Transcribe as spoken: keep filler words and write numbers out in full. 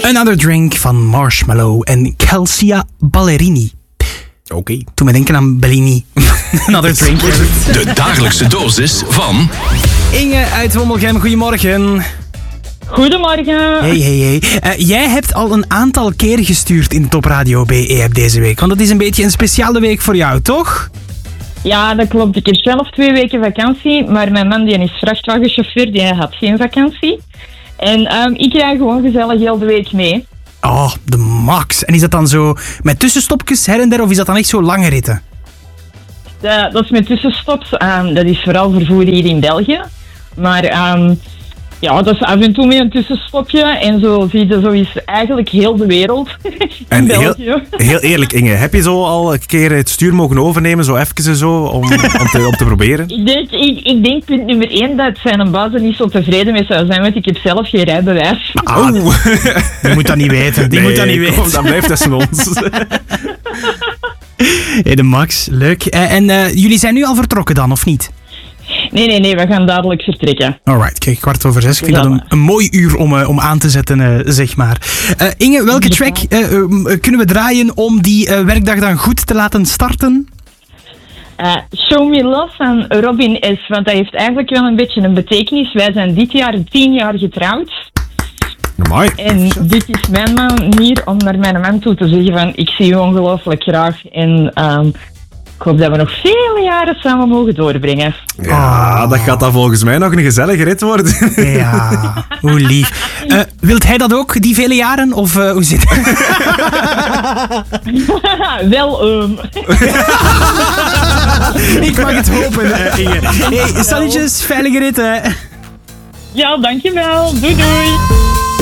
Another Drink van Marshmallow en Kelsia Ballerini. Oké. Okay. Toen we denken aan Bellini. Another Drink. De dagelijkse dosis van... Inge uit Wommelgem, goedemorgen. Goedemorgen. Hey, hey, hey. Uh, jij hebt al een aantal keren gestuurd in Top Radio B E-app deze week. Want dat is een beetje een speciale week voor jou, toch? Ja, dat klopt. Ik heb zelf twee weken vakantie, maar mijn man die is vrachtwagenchauffeur, die had geen vakantie. En um, ik krijg gewoon gezellig heel de week mee. Oh, de max. En is dat dan zo met tussenstopjes her en der, of is dat dan echt zo lange ritten? De, dat is met tussenstops. Um, dat is vooral vervoer hier in België. Maar um, ja, dat is af en toe met een tussenstopje. En zo zie je zo is eigenlijk heel de wereld in en België. Heel, heel eerlijk, Inge, heb je zo al een keer het stuur mogen overnemen, zo even zo, om, om, te, om te proberen? Ik denk, ik, ik denk punt nummer één dat zijn baas er niet zo tevreden mee zou zijn, want ik heb zelf geen rijbewijs. Ah, oh. Die moet dat niet weten. Die nee, moet dat niet weten. Kom, dan blijft dat van ons. Hey, de Max, leuk. Uh, en uh, jullie zijn nu al vertrokken dan, of niet? Nee, nee, nee, we gaan dadelijk vertrekken. Alright, kijk, kwart over zes. Ik vind dat een, een mooi uur om, uh, om aan te zetten, uh, zeg maar. Uh, Inge, welke track uh, uh, kunnen we draaien om die uh, werkdag dan goed te laten starten? Uh, Show Me Love van Robin S. Want dat heeft eigenlijk wel een beetje een betekenis. Wij zijn dit jaar tien jaar getrouwd. Mooi. En dit is mijn manier om naar mijn man toe te zeggen van ik zie je ongelooflijk graag. En um, ik hoop dat we nog vele jaren samen mogen doorbrengen. Ja, dat gaat dan volgens mij nog een gezellige rit worden. Ja, hoe lief. Uh, wilt hij dat ook, die vele jaren? Of uh, hoe zit het? Wel, um. Ik mag het hopen, uh, Inge. Hey, salutjes, veilige rit, hè. Ja, dankjewel. Doei, doei.